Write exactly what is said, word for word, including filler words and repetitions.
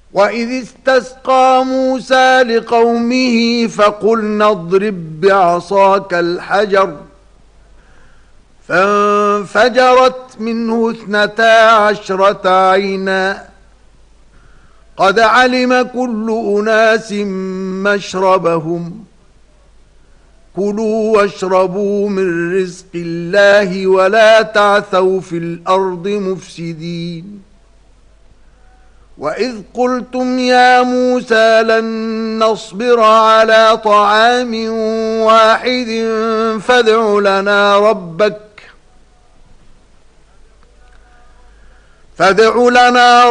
وَإِذِ اسْتَسْقَى مُوسَى لِقَوْمِهِ فَقُلْنَا اضْرِب بِّعَصَاكَ الْحَجَرَ فَانفَجَرَتْ مِنْهُ اثْنَتَا عَشْرَةَ عَيْنًا قَدْ عَلِمَ كُلُّ أُنَاسٍ مَّشْرَبَهُمْ كُلُوا وَاشْرَبُوا مِن رِّزْقِ اللَّهِ وَلَا تَعْثَوْا فِي الْأَرْضِ مُفْسِدِينَ وَإِذْ قُلْتُمْ يَا مُوسَى لَن نَّصْبِرَ عَلَى طَعَامٍ وَاحِدٍ فَادْعُ لَنَا رَبَّكَ فَادْعُ لَنَا